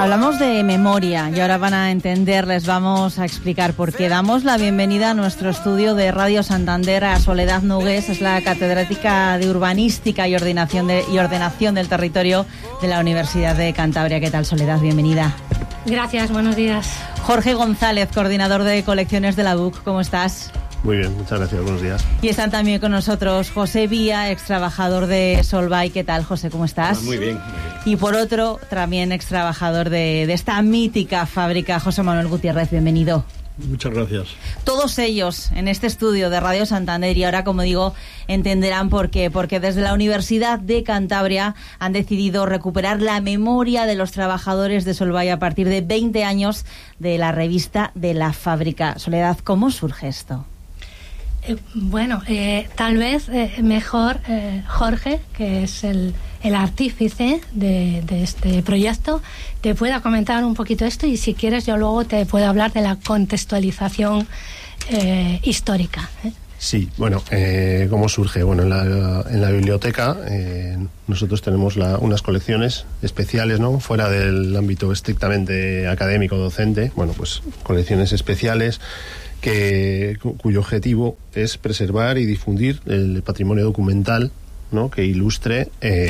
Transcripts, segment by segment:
Hablamos de memoria y ahora van a entender, les vamos a explicar por qué. Damos la bienvenida a nuestro estudio de Radio Santander a Soledad Nogués, es la catedrática de Urbanística y Ordenación del Territorio de la Universidad de Cantabria. ¿Qué tal, Soledad? Bienvenida. Gracias, buenos días. Jorge González, coordinador de colecciones de la BUC, ¿cómo estás? Muy bien, muchas gracias, buenos días. Y están también con nosotros José Vía, ex trabajador de Solvay. ¿Qué tal, José? ¿Cómo estás? Pues muy bien. Y por otro, también ex trabajador de esta mítica fábrica, José Manuel Gutiérrez, bienvenido. Muchas gracias. Todos ellos en este estudio de Radio Santander, y ahora, como digo, entenderán por qué. Porque desde la Universidad de Cantabria han decidido recuperar la memoria de los trabajadores de Solvay a partir de 20 años de la revista de la fábrica. Soledad, ¿cómo surge esto? Tal vez mejor Jorge, que es el artífice de este proyecto, te pueda comentar un poquito esto, y si quieres yo luego te puedo hablar de la contextualización histórica. Sí, bueno, ¿cómo surge? Bueno, en la biblioteca nosotros tenemos unas colecciones especiales, ¿no? Fuera del ámbito estrictamente académico docente, bueno, pues colecciones especiales cuyo objetivo es preservar y difundir el patrimonio documental, ¿no? Que ilustre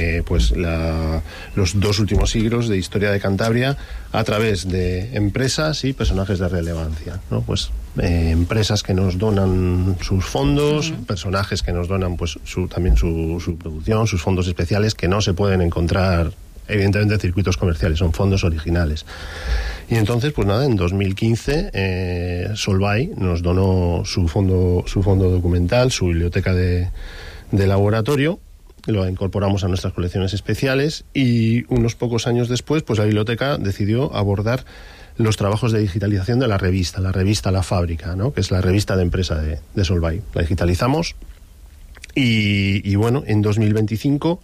los 2 últimos siglos de historia de Cantabria a través de empresas y personajes de relevancia, ¿no? Pues empresas que nos donan sus fondos, personajes que nos donan pues también su producción, sus fondos especiales, que no se pueden encontrar evidentemente en circuitos comerciales, son fondos originales. Y entonces, pues nada, en 2015 Solvay nos donó su fondo documental, su biblioteca de laboratorio, lo incorporamos a nuestras colecciones especiales, y unos pocos años después, pues la biblioteca decidió abordar los trabajos de digitalización de la revista La Fábrica, ¿no? Que es la revista de empresa de Solvay. La digitalizamos y bueno, en 2025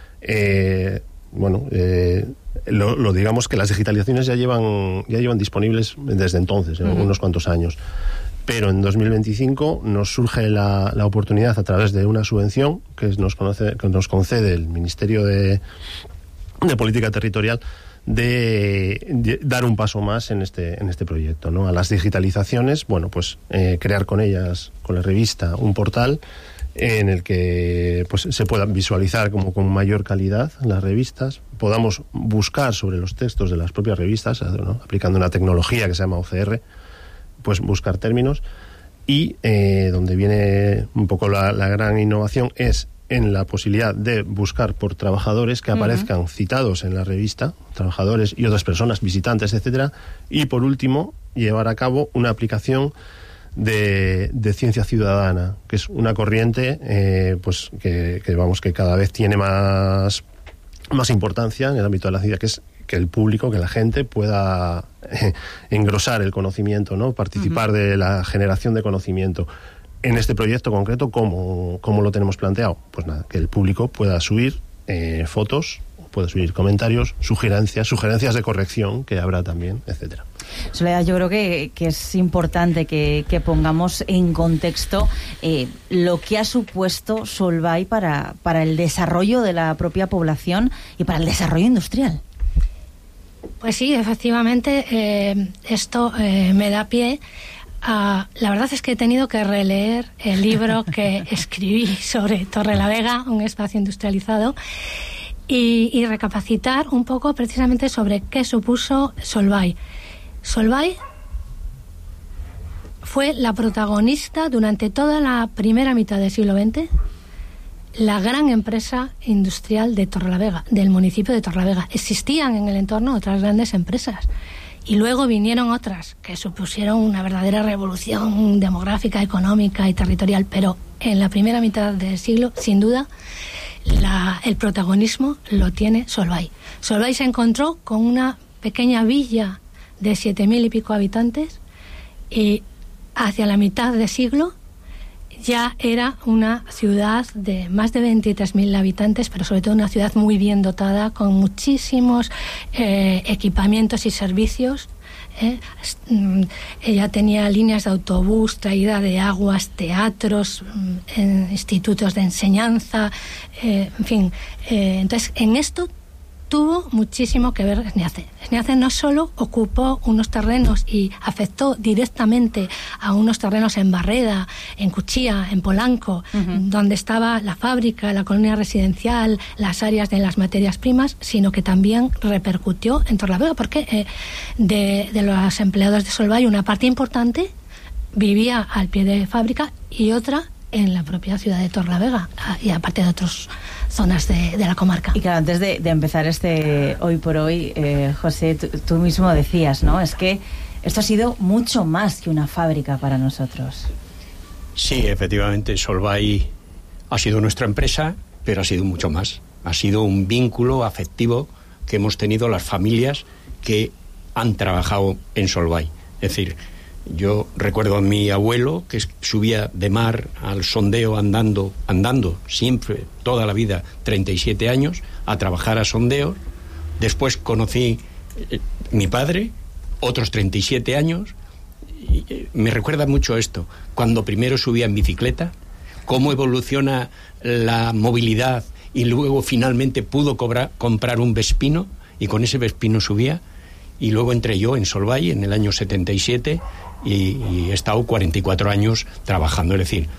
lo digamos que las digitalizaciones ya llevan disponibles desde entonces, unos cuantos años. Pero en 2025 nos surge la oportunidad, a través de una subvención que nos concede el Ministerio de Política Territorial, de dar un paso más en este proyecto, ¿no? A las digitalizaciones, bueno, pues crear con ellas, con la revista, un portal en el que pues se puedan visualizar como con mayor calidad las revistas, podamos buscar sobre los textos de las propias revistas, ¿no? Aplicando una tecnología que se llama OCR, pues buscar términos, y donde viene un poco la gran innovación es en la posibilidad de buscar por trabajadores que aparezcan citados en la revista, trabajadores y otras personas, visitantes, etcétera, y por último llevar a cabo una aplicación de ciencia ciudadana, que es una corriente pues que cada vez tiene más importancia en el ámbito de la ciencia, que es que el público, que la gente pueda engrosar el conocimiento, ¿no? Participar de la generación de conocimiento. En este proyecto concreto, ¿cómo lo tenemos planteado? Pues nada, que el público pueda subir fotos, pueda subir comentarios, sugerencias de corrección que habrá también, etcétera. Soledad, yo creo que es importante que pongamos en contexto lo que ha supuesto Solvay para el desarrollo de la propia población y para el desarrollo industrial. Pues sí, efectivamente, esto me da pie a... La verdad es que he tenido que releer el libro que escribí sobre Torrelavega, un espacio industrializado, y recapacitar un poco precisamente sobre qué supuso Solvay. Solvay fue la protagonista durante toda la primera mitad del siglo XX, la gran empresa industrial de Torrelavega, del municipio de Torrelavega. Existían en el entorno otras grandes empresas y luego vinieron otras que supusieron una verdadera revolución demográfica, económica y territorial, pero en la primera mitad del siglo, sin duda, el protagonismo lo tiene Solvay. Solvay se encontró con una pequeña villa de 7.000 y pico habitantes, y hacia la mitad de siglo ya era una ciudad de más de 23.000 habitantes, pero sobre todo una ciudad muy bien dotada, con muchísimos equipamientos y servicios. Ella tenía líneas de autobús, traída de aguas, teatros, institutos de enseñanza, en fin. Entonces, en esto tuvo muchísimo que ver SNIACE. SNIACE no solo ocupó unos terrenos y afectó directamente a unos terrenos en Barreda, en Cuchilla, en Polanco, donde estaba la fábrica, la colonia residencial, las áreas de las materias primas, sino que también repercutió en Torrelavega, porque de los empleados de Solvay una parte importante vivía al pie de fábrica y otra en la propia ciudad de Torrelavega y aparte de otras zonas de la comarca. Y claro, antes de empezar Hoy por Hoy, José, tú mismo decías, ¿no? Es que esto ha sido mucho más que una fábrica para nosotros. Sí, efectivamente, Solvay ha sido nuestra empresa, pero ha sido mucho más. Ha sido un vínculo afectivo que hemos tenido las familias que han trabajado en Solvay. Es decir, yo recuerdo a mi abuelo que subía de Mar al Sondeo andando siempre, toda la vida, 37 años, a trabajar a Sondeo. Después conocí mi padre, otros 37 años, y me recuerda mucho esto, cuando primero subía en bicicleta, cómo evoluciona la movilidad y luego finalmente pudo comprar un Vespino y con ese Vespino subía. Y luego entré yo en Solvay en el año 77 y he estado 44 años trabajando. Es decir,